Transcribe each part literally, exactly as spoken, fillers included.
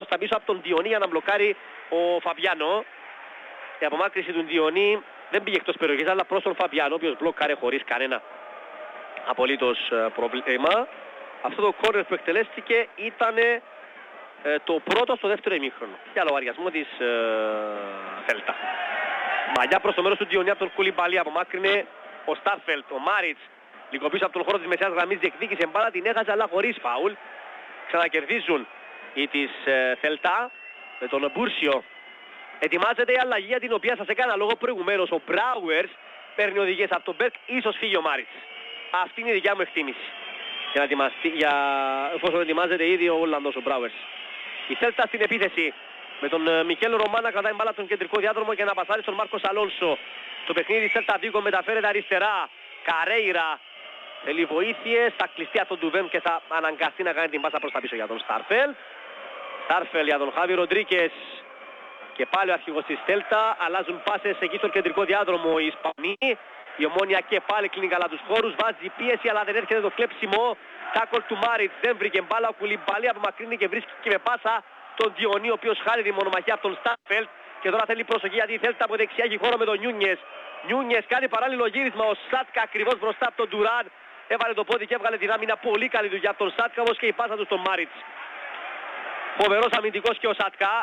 τα πίσω από τον Διονύ για να μπλοκάρει ο Φαβιάνο. Η απομάκρυση του Διονύ δεν πήγε εκτός περιοχής, αλλά προς τον Φαβιάνο, ο οποίος μπλοκάρε χωρίς κανένα απολύτως πρόβλημα. Αυτό το κόρνερ που εκτελέστηκε ήταν ε, το πρώτο στο δεύτερο ημίχρονο για λογαριασμό της ε, Θέλτα. Μαλλιά προς το μέρος του Διονύ από τον Κουλιμπαλί, απομάκρυνε ο Στάρφελτ, ο Μάριτς λίγο πίσω από τον χώρο της μεσαίας γραμμής, διεκδίκησε μπάλα, την έχασε αλλά χωρίς φάουλ. Ξανακερδίζουν οι της ε, Θέλτα με τον Μπούρσιο. Ετοιμάζεται η αλλαγή για την οποία σας έκανα λόγο προηγουμένως. Ο Μπράουερς παίρνει οδηγίες από τον Μπέρκ, ίσως φύγει ο Μάριτς. Αυτή είναι η δικιά μου εκτίμηση. Για να ετοιμαστεί, για... εφόσον ετοιμάζεται ήδη ο Ολλανδός ο Μπράουερς. Η Θέλτα στην επίθεση με τον uh, Μικέλ Ρωμάν να κρατάει μπάλα στον κεντρικό διάδρομο και να πασάρει στον Μάρκος Αλόνσο. Το παιχνίδι της Θέλτα Βίγκο μεταφέρεται αριστερά. Καρέιρα θέλει βοήθειες, θα κλειστεί από τον Ντουβέν και θα αναγκαστεί να κάνει την πάσα προς τα πίσω για τον Στάρφελ. Στάρφελ για τον Χάβι Ροντρίκες. Και πάλι ο αρχηγός της Θέλτα, αλλάζουν πάσες εκεί στον κεντρικό διάδρομο οι Ισπανοί. Η Ομόνια και πάλι κλείνει καλά τους χώρους, βάζει πίεση αλλά δεν έρχεται το κλέψιμο. Τάκολ του Μάριτς, δεν βρήκε μπάλα, ο Κουλιμπαλί απομακρύνει και βρίσκει και με πάσα τον Διονύ, ο οποίος χάρη τη μονομαχία από τον Στάρφελτ. Και τώρα θέλει προσοχή γιατί η Θέλτα από δεξιά έχει χώρο με τον Νιούνιες. Νιούνιες κάνει παράλληλο γύρισμα, ο Σάτκα ακριβώς μπροστά από τον Ντουράν. Έβαλε το πόδι και έβγαλε την άμυνα, πολύ καλή δουλειά από τον Σάτκα, όπως και η πάσα του στον Μάριτς. Φοβερός αμυντικός και ο Σάτκα.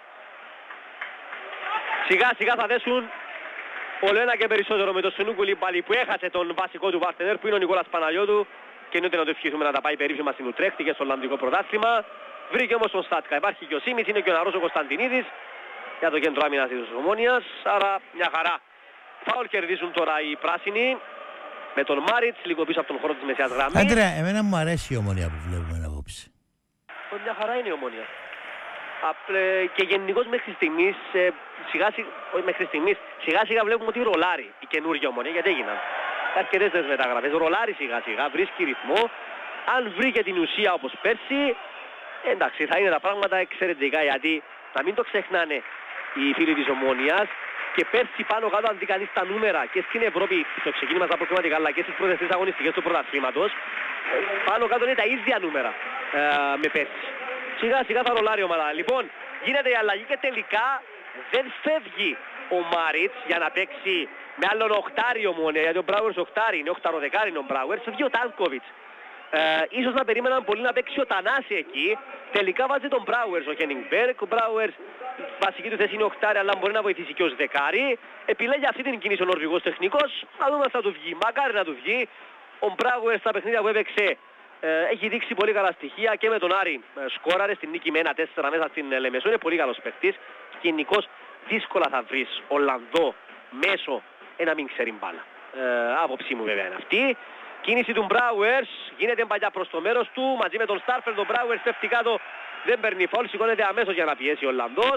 Σιγά σιγά θα δέσουν όλο ένα και περισσότερο με τον Σουνού Κουλιμπαλί που έχασε τον βασικό του βάρτενερ που είναι ο Νικόλας Παναγιώτου και είναι ούτε να το ευχηθούμε να τα πάει περίφημα στην Ουτρέχτη και στο Ολλανδικό πρωτάθλημα. Βρήκε όμως τον Στάτκα. Υπάρχει και ο Σίμης, είναι και ο Ναρός ο Κωνσταντινίδης για το κέντρο άμυνας της Ομόνιας, άρα μια χαρά. Φάουλ κερδίζουν τώρα οι πράσινοι με τον Μάριτς λίγο πίσω από τον χώρο της μεσαίας γραμμής. Άντρε, εμένα μου αρέσει η Ομόνια που βλέπουμε απόψε. Μια χαρά είναι η Ομόνια. Απλέ, και γενικώς μέχρι στιγμής, ε, σιγά σιγά, όχι μέχρι στιγμής, σιγά σιγά βλέπουμε ότι ρολάρει η καινούργια Ομόνια, γιατί έγιναν αρκετές μεταγραφές, ρολάρει σιγά σιγά, βρίσκει ρυθμό. Αν βρει και την ουσία όπως πέρσι, εντάξει θα είναι τα πράγματα εξαιρετικά, γιατί να μην το ξεχνάνε οι φίλοι της Ομόνιας, και πέρσι πάνω κάτω αν δει κανείς τα νούμερα και στην Ευρώπη, στο ξεκίνημα στα προκριματικά αλλά και στις πρώτες τρεις αγωνιστικές του πρωταθλήματος, πάνω κάτω είναι τα ίδια νούμερα ε, με πέρσι. Σιγά σιγά θα ρολάρει η ομάδα. Λοιπόν, γίνεται η αλλαγή και τελικά δεν φεύγει ο Μάριτς για να παίξει με άλλον οχτάρι Ομόνια, γιατί ο Μπράουερς οχτάρι είναι, οχταροδεκάρι είναι ο Μπράουερς, βγει ο Τάνκοβιτς. Ε, ίσως να περίμεναν πολύ να παίξει ο Τανάση εκεί. Τελικά βάζει τον Μπράουερς ο Χένιγκμπεργκ. Ο Μπράουερς βασική του θέση είναι οχτάρι, αλλά μπορεί να βοηθήσει και ως δεκάρι. Επιλέγει αυτή την κίνηση ο Νορβηγός τεχνικός. Να δούμε αν θα του βγει. Μακάρι να του βγει. Ο Μπράουερς στα παιχνίδια που έπαιξε έχει δείξει πολύ καλά στοιχεία και με τον Άρη σκόραρε στην νίκη με ένα τέσσερα μέσα στην Λεμεσό. Είναι πολύ καλός παίκτης. Γενικώς δύσκολα θα βρεις Ολλανδό μέσο ένα μην ξέρει μπάλα. Ε, άποψή μου βέβαια είναι αυτή. Κίνηση του Μπράουερς, γίνεται παλιά προς το μέρος του, μαζί με τον Στάρφελ, τον Μπράουερς πέφτει κάτω, δεν παίρνει φάουλ, σηκώνεται αμέσως για να πιέσει ο Ολλανδός.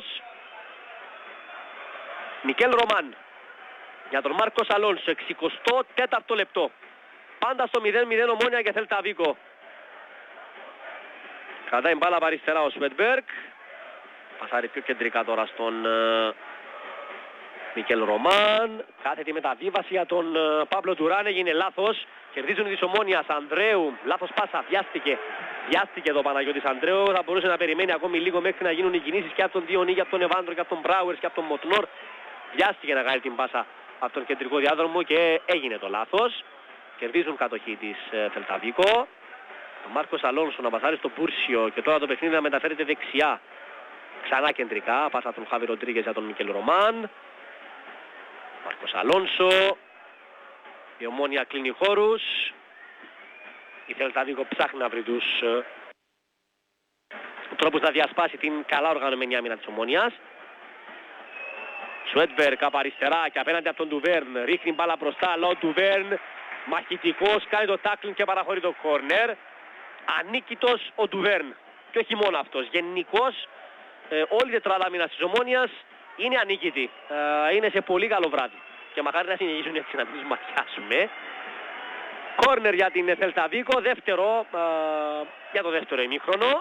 Μικέλ Ρωμάν για τον Μάρκος Αλόνσο, εξηκοστό τέταρτο λεπτό. Πάντα στο μηδέν μηδέν Ομόνια και Θέλτα Βίγκο. Κρατάει μπάλα από αριστερά ο Σουέτμπεργκ. Πασάρει πιο κεντρικά τώρα στον uh, Μικέλ Ρωμάν. Κάθετη μεταβίβαση για τον uh, Παύλο Τουράν, έγινε λάθος. Κερδίζουν της Ομόνιας, Ανδρέου, λάθος πάσα, βιάστηκε. Βιάστηκε εδώ Παναγιώτης Ανδρέου, θα μπορούσε να περιμένει ακόμη λίγο μέχρι να γίνουν οι κινήσεις και από τον Διονύ, και από τον Εβάνδρο, και από τον Μπράουερς και από τον Μοτνόρ. Βιάστηκε να κάνει την πάσα από τον κεντρικό διάδρομο και έγινε το λάθος. Κερδίζουν κατοχή της uh, Θέλτα Βίγκο. Ο Μάρκος Αλόνσο να πασάρει στο Μπούρσιο και τώρα το παιχνίδι να μεταφέρεται δεξιά. Ξανά κεντρικά, πάσα τον Χάβι Ροντρίγκες για τον Μικέλ Ρωμάν. Μάρκος Αλόνσο. Η Ομόνια κλείνει χώρους. Η Θέλτα Βίγκο ψάχνει να βρει τους uh, τρόπους να διασπάσει την καλά οργανωμένη άμυνα της Ομόνιας. Σουέτμπεργκ από αριστερά και απέναντι από τον Ντουβέρν. Ρίχνει μπάλα μπροστά, αλλά ο Ντουβέρν μαχητικός κάνει το τάκλινγκ και παραχωρεί το κόρνερ. Ανίκητος ο Ντουβέρν. Και όχι μόνο αυτός. Γενικώς ε, όλη η τετράδα άμυνας της Ομόνιας είναι ανίκητη. Ε, είναι σε πολύ καλό βράδυ. Και μακάρι να συνεχίσουν έτσι να μην τους ματιάσουμε. Κόρνερ για την Θέλτα Βίγκο. Δεύτερο ε, για το δεύτερο ημίχρονο.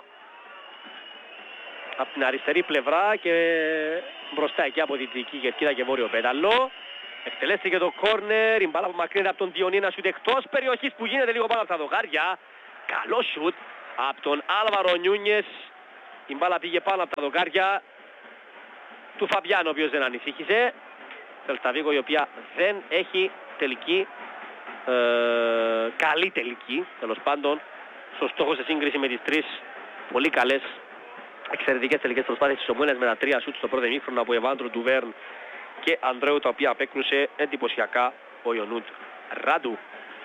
Από την αριστερή πλευρά και μπροστά εκεί από δυτική κερκίδα και βόρειο πέταλο. Εκτελέστηκε το κόρνερ, η μπάλα που μακρύνεται από τον Διονύ, ένα σούτ εκτός περιοχής που γίνεται λίγο πάνω από τα δοκάρια. Καλό σούτ από τον Άλβαρο Νιούνιες, Η μπάλα πήγε πάνω από τα δοκάρια του Φαμπιάνο, ο οποίος δεν ανησύχησε. Σελταβίγο, η οποία δεν έχει τελική, ε, καλή τελική, τέλος πάντων, στο στόχο σε σύγκριση με τις τρεις πολύ καλές, εξαιρετικές τελικές προσπάθειες της Ομόνιας με τα τρία σουτ στο πρώτο ημίχρονο από Εβάντρο, Ντουβέρν και Ανδρέου, τα οποία απέκρουσε εντυπωσιακά ο Ιονούτ Ράντου.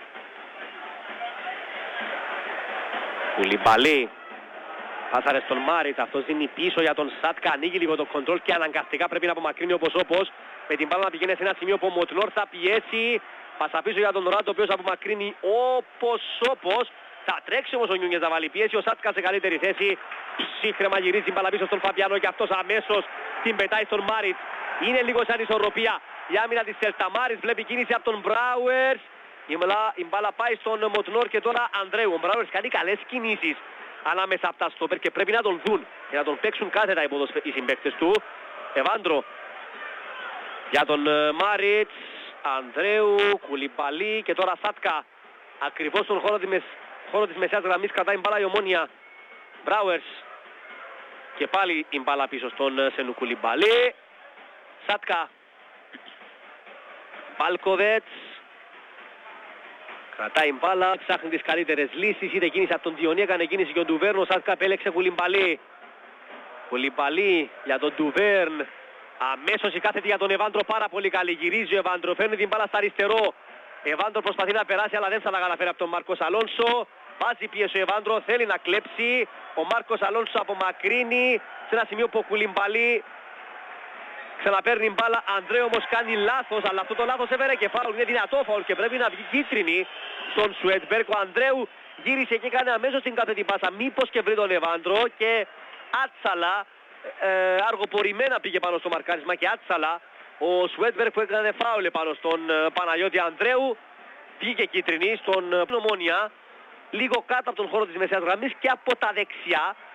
Κουλιμπαλί. Πάσαρε στον Μάριτ, αυτός δίνει πίσω για τον Σάτκα, ανοίγει λίγο το κοντρόλ και αναγκαστικά πρέπει να απομακρύνει όπως όπως. Με την μπάλα να πηγαίνει σε ένα σημείο που ο Μοτνόρ θα πιέσει. Πάσα πίσω για τον Ράντο, ο οποίος απομακρύνει όπως όπως. Θα τρέξει όμως ο Νιούνιες να βάλει πίεση, ο Σάτκα σε καλύτερη θέση. Σύγχρεμα γυρίζει την μπάλα πίσω στον Φαμπιάνο και αυτός αμέσως την πετάει στον Μάριτ. Είναι λίγο σαν ισορροπία η άμυνα της Celta. Μάριτ βλέπει κίνηση από τον Μπράουερς. Η μπάλα, η μπάλα πάει στον Μοτνόρ και τώρα Ανδρέου. Ο Μπράουερς κάνει καλές κινήσεις ανάμεσα από τα στόπερ και πρέπει να τον δουν για να τον παίξουν κάθετα οι συμπαίκτες του. Εβάντρο για τον Μάριτς, Ανδρέου, Κουλιμπαλί και τώρα Σάτκα. Ακριβώς στον χώρο της, μεσ... χώρο της μεσαίας γραμμής κρατάει μπάλα η Ομόνια. Μπράουερς και πάλι η μπάλα πίσω στον Σενου Κουλιμπαλί. Σάτκα, Μπάλκοβετς. Κρατάει μπάλα, ψάχνει τις καλύτερες λύσεις, είτε κίνηση από τον Διονύ, έκανε κίνηση και ο Ντουβέρν, ο Σάτκα επέλεξε Κουλιμπαλί. Κουλιμπαλί για τον Ντουβέρν, αμέσως η κάθετη για τον Εβάντρο, πάρα πολύ καλή, γυρίζει ο Εβάντρο, φέρνει την μπάλα στα αριστερό. Εβάντρο προσπαθεί να περάσει αλλά δεν θα τα καταφέρει από τον Μάρκος Αλόνσο. Βάζει πίεση ο Εβάντρο, θέλει να κλέψει, ο Μάρκος Αλόνσο απομακρύνει σε ένα σημείο που ο Κουλιμπαλί ξαναπαίρνει μπάλα. Ανδρέου όμως κάνει λάθος, αλλά αυτό το λάθος έφερε και φάουλ. Είναι δυνατό φάουλ και πρέπει να βγει κίτρινη στον Σουέτμπεργκ. Ο Ανδρέου γύρισε και έκανε αμέσως την κάθετη πάσα. Μήπως και βρει τον Εβάντρο και άτσαλα, ε, αργοπορημένα πήγε πάνω στο μαρκάρισμα και άτσαλα. Ο Σουέτμπεργκ που έκανε φάουλ πάνω στον ε, Παναγιώτη Ανδρέου. Βγήκε κίτρινη στον ε, Ομόνια, λίγο κάτω από τον χώρο της μεσαίας γραμμής και από τα δεξιά.